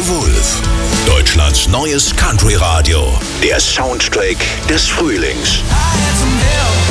Wolf. Deutschlands neues Country-Radio. Der Soundtrack des Frühlings. I had some help.